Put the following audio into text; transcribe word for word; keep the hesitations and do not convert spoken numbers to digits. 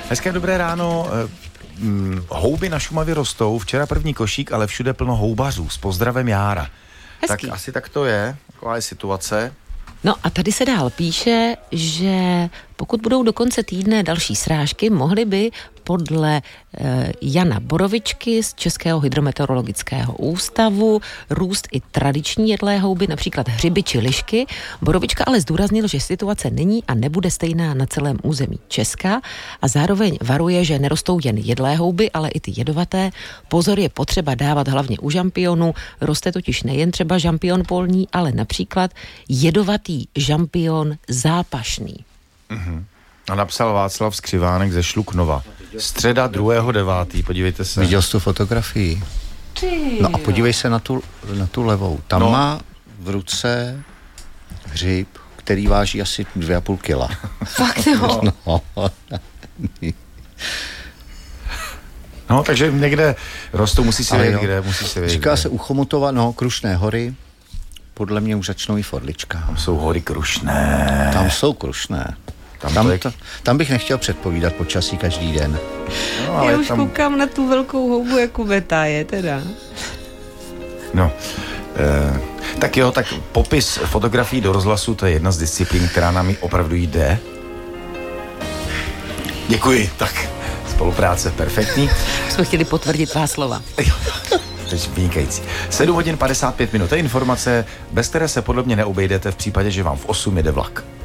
Hezké dobré ráno. Hm, houby na Šumavě rostou, včera první košík, ale všude plno houbařů. S pozdravem Jára. Hezký. Tak asi tak to je, taková je situace. No a tady se dál píše, že pokud budou do konce týdne další srážky, mohly by podle e, Jana Borovičky z Českého hydrometeorologického ústavu růst i tradiční jedlé houby, například hřiby či lišky. Borovička ale zdůraznil, že situace není a nebude stejná na celém území Česka a zároveň varuje, že nerostou jen jedlé houby, ale i ty jedovaté. Pozor je potřeba dávat hlavně u žampionu. Roste totiž nejen třeba žampion polní, ale například jedovatý žampion zápašný. Mm-hmm. A napsal Václav Skřivánek ze Šluknova. Středa druhého devátého podívejte se. Viděl jsi tu fotografii? Ty, no a podívej se na tu, na tu levou. Tam no. má v ruce hřib, který váží asi dvě a půl kila. Fakt jo? No. no, takže někde rostou, musí si vědět, kde, musí si vědět. Říká kde. se u Chomutova, no, Krušné hory, podle mě už začnou i Fodlička. Tam jsou hory Krušné. Tam jsou Krušné. Tam, tam, je... to, tam bych nechtěl předpovídat počasí každý den. No, ale já už tam... koukám na tu velkou houbu, jak kubetá je teda. No, eh, tak jo, tak popis fotografií do rozhlasu, to je jedna z disciplín, která nám opravdu jde. Děkuji, tak spolupráce perfektní. Jsme chtěli potvrdit tvá slova. To je vynikající. sedm hodin padesát pět minut, to je informace, bez které se podle mě neobejdete v případě, že vám v osm jede vlak.